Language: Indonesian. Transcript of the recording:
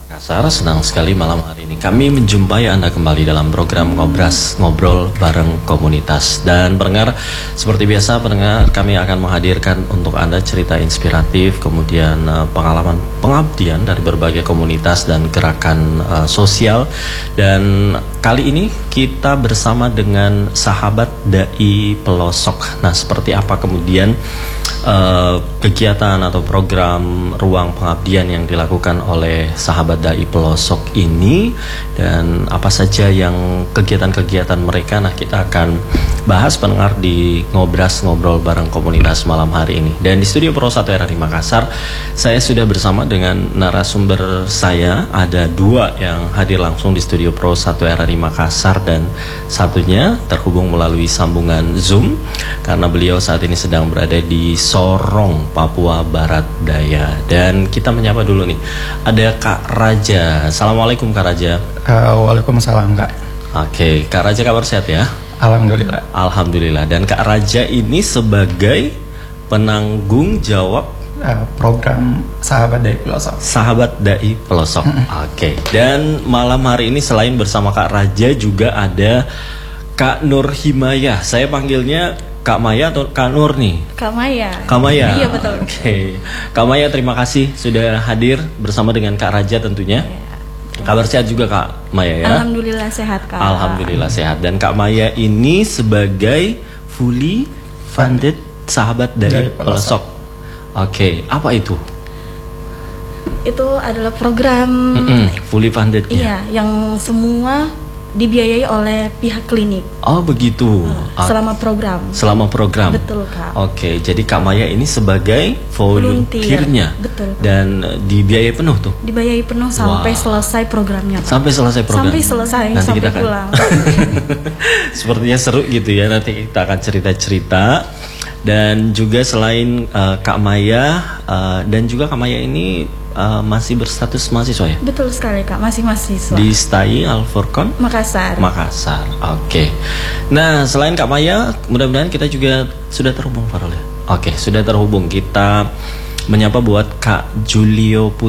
Makassar, senang sekali malam hari ini kami menjumpai Anda kembali dalam program Ngobras, Ngobrol Bareng Komunitas. Dan pendengar, seperti biasa pendengar, kami akan menghadirkan untuk Anda cerita inspiratif, kemudian pengalaman pengabdian dari berbagai komunitas dan gerakan sosial. Dan kali ini kita bersama dengan sahabat Dai Pelosok. Nah, seperti apa kemudian kegiatan atau program ruang pengabdian yang dilakukan oleh sahabat Dai Pelosok ini, dan apa saja yang kegiatan-kegiatan mereka. Nah, kita akan bahas pendengar di Ngobras, Ngobrol Bareng Komunitas malam hari ini. Dan di studio Pro 1 RRI Makassar, saya sudah bersama dengan narasumber saya. Ada dua yang hadir langsung di studio Pro 1 RRI Makassar, dan satunya terhubung melalui sambungan Zoom karena beliau saat ini sedang berada di Sorong, Papua Barat Daya. Dan kita menyapa dulu nih, ada Kak Raja. Assalamualaikum Kak Raja. Waalaikumsalam Kak. Oke, Kak Raja kabar sehat ya? Alhamdulillah. Alhamdulillah. Dan Kak Raja ini sebagai penanggung jawab program Sahabat Dai Pelosok. Sahabat Dai Pelosok. Oke. Dan malam hari ini selain bersama Kak Raja juga ada Kak Nur Himayah. Saya panggilnya Kak Maya atau Kak Nur nih? Kak Maya. Kak Maya. Iya betul. Oke. Kak Maya, terima kasih sudah hadir bersama dengan Kak Raja tentunya. Kabar sehat juga Kak Maya ya? Alhamdulillah sehat Kak. Alhamdulillah sehat. Dan Kak Maya ini sebagai fully funded sahabat Dai Pelosok. Oke, apa itu? Itu adalah program fully funded. Iya, yang semua dibiayai oleh pihak klinik. Oh begitu. Selama program. Selama program. Betul Kak. Oke, jadi Kak Maya ini sebagai volunteernya. Betul. Dan dibiayai penuh tuh. Dibiayai penuh sampai selesai programnya Kak. Sampai selesai program. Sampai selesai. Nanti sampai kita pulang. Sepertinya seru gitu ya. Nanti kita akan cerita-cerita. Dan juga selain Kak Maya dan juga Kak Maya ini masih berstatus mahasiswa ya? Betul sekali Kak, masih mahasiswa. Di STAI Al Furqon Makassar. Makassar. Oke. Nah, selain Kak Maya, mudah-mudahan kita juga sudah terhubung Farol ya. Oke, sudah terhubung. Kita menyapa buat Kak Julio Putri.